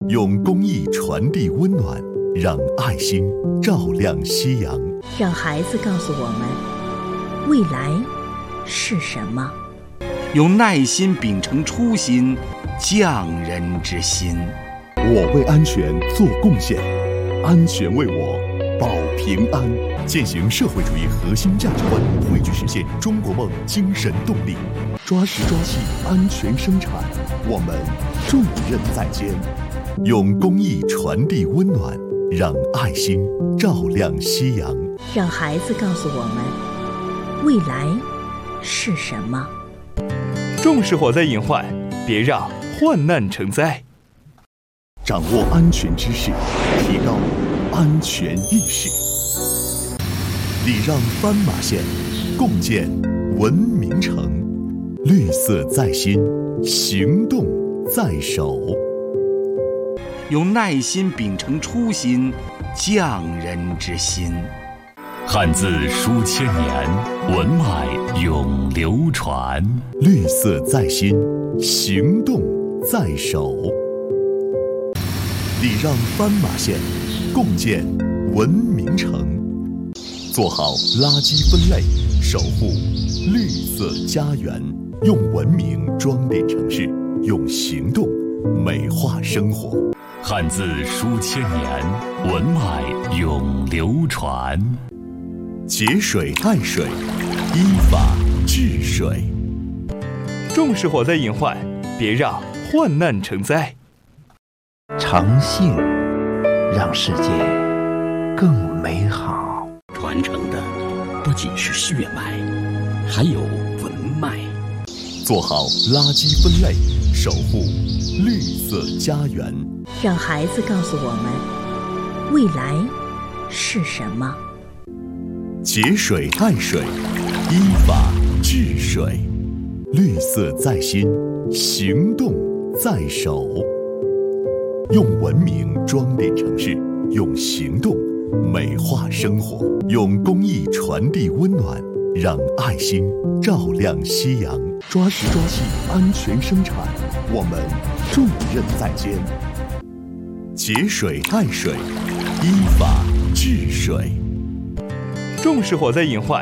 用公益传递温暖，让爱心照亮夕阳。 让孩子告诉我们，未来是什么？ 用耐心秉承初心，匠人之心。 我为安全做贡献，安全为我保平安。践行社会主义核心价值观，汇聚实现中国梦精神动力，抓实抓细安全生产，我们重任在肩。用公益传递温暖，让爱心照亮夕阳。 让孩子告诉我们，未来是什么？ 重视火灾隐患，别让患难成灾。 掌握安全知识，提高安全意识。礼让斑马线，共建文明城。绿色在心，行动在手。 用耐心秉承初心，匠人之心。 汉字书千年，文脉永流传。 绿色在心，行动在手。礼让斑马线，共建文明城。做好垃圾分类，守护绿色家园。用文明装点城市，用行动美化生活。 汉字书千年，文脉永流传。 节水爱水，依法治水。 重视火灾隐患，别让患难成灾。 诚信让世界更美好。 传承的不仅是血脉，还有文脉。 做好垃圾分类，守护绿色家园。 让孩子告诉我们，未来是什么？ 节水爱水，依法治水。绿色在心，行动在手。用文明装点城市，用行动美化生活。用公益传递温暖，让爱心照亮夕阳。抓实抓细安全生产，我们重任在肩。节水爱水，依法治水。 重视火灾隐患，